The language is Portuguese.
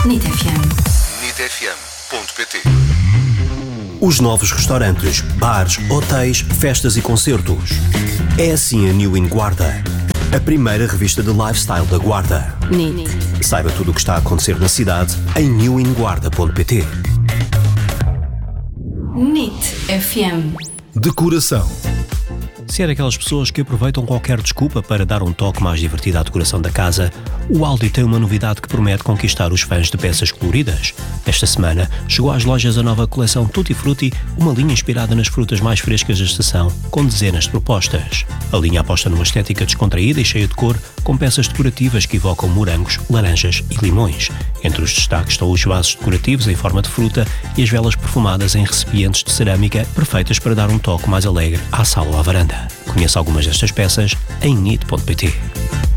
NIT FM. nitfm.pt. Os novos restaurantes, bares, hotéis, festas e concertos. É assim a New In Guarda, a primeira revista de lifestyle da Guarda. NIT. Saiba tudo o que está a acontecer na cidade em newinguarda.pt. NIT FM. Decoração. Se é daquelas pessoas que aproveitam qualquer desculpa para dar um toque mais divertido à decoração da casa, o Aldi tem uma novidade que promete conquistar os fãs de peças coloridas. Esta semana chegou às lojas a nova coleção Tutti Frutti, uma linha inspirada nas frutas mais frescas da estação, com dezenas de propostas. A linha aposta numa estética descontraída e cheia de cor, com peças decorativas que evocam morangos, laranjas e limões. Entre os destaques estão os vasos decorativos em forma de fruta e as velas perfumadas em recipientes de cerâmica, perfeitas para dar um toque mais alegre à sala ou à varanda. Conheça algumas destas peças em nit.pt.